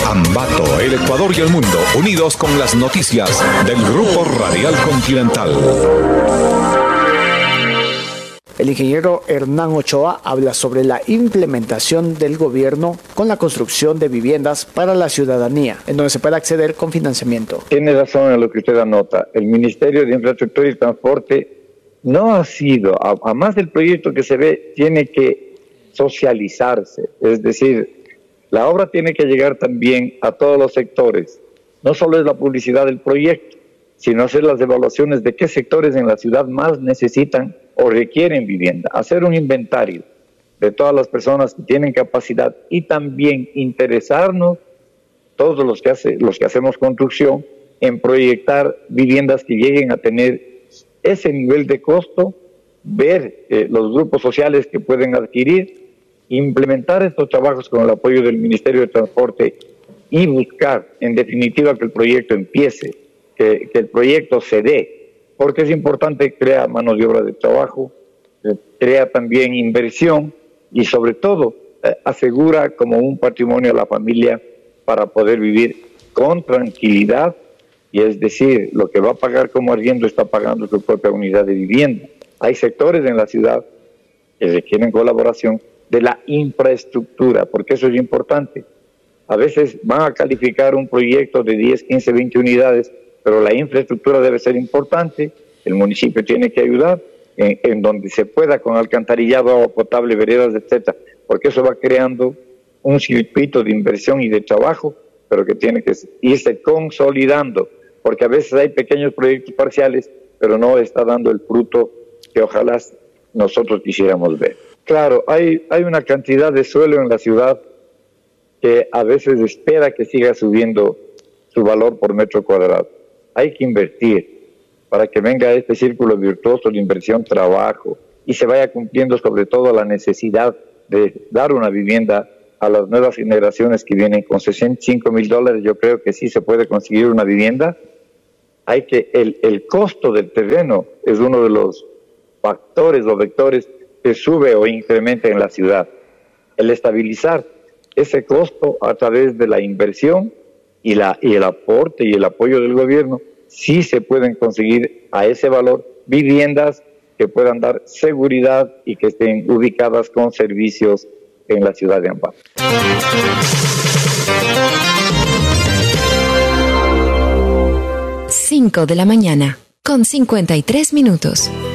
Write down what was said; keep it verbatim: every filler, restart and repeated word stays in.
Ambato, el Ecuador y el mundo, unidos con las noticias del Grupo Radial Continental. El ingeniero Hernán Ochoa habla sobre la implementación del gobierno con la construcción de viviendas para la ciudadanía, en donde se puede acceder con financiamiento. Tiene razón en lo que usted anota. El Ministerio de Infraestructura y Transporte no ha sido, además del proyecto que se ve, tiene que socializarse. Es decir, la obra tiene que llegar también a todos los sectores. No solo es la publicidad del proyecto, sino hacer las evaluaciones de qué sectores en la ciudad más necesitan o requieren vivienda, hacer un inventario de todas las personas que tienen capacidad y también interesarnos, todos los que, hace, los que hacemos construcción, en proyectar viviendas que lleguen a tener ese nivel de costo, ver eh, los grupos sociales que pueden adquirir, implementar estos trabajos con el apoyo del Ministerio de Transporte y buscar, en definitiva, que el proyecto empiece, que, que el proyecto se dé, porque es importante, crea manos de obra de trabajo, eh, crea también inversión y sobre todo eh, asegura como un patrimonio a la familia para poder vivir con tranquilidad, y es decir, lo que va a pagar como arriendo está pagando su propia unidad de vivienda. Hay sectores en la ciudad que requieren colaboración de la infraestructura, porque eso es importante. A veces van a calificar un proyecto de diez, quince, veinte unidades, pero la infraestructura debe ser importante, el municipio tiene que ayudar en, en donde se pueda, con alcantarillado, agua potable, veredas, etcétera, porque eso va creando un circuito de inversión y de trabajo, pero que tiene que irse consolidando, porque a veces hay pequeños proyectos parciales, pero no está dando el fruto que ojalá nosotros quisiéramos ver. Claro, hay, hay una cantidad de suelo en la ciudad que a veces espera que siga subiendo su valor por metro cuadrado. Hay que invertir para que venga este círculo virtuoso de inversión, trabajo, y se vaya cumpliendo sobre todo la necesidad de dar una vivienda a las nuevas generaciones que vienen con sesenta y cinco mil dólares. Yo creo que sí se puede conseguir una vivienda. Hay que, el, el costo del terreno es uno de los factores o vectores que sube o incrementa en la ciudad. El estabilizar ese costo a través de la inversión y, la, y el aporte y el apoyo del gobierno, sí se pueden conseguir a ese valor viviendas que puedan dar seguridad y que estén ubicadas con servicios en la ciudad de Ambato. cinco de la mañana, con cincuenta y tres minutos.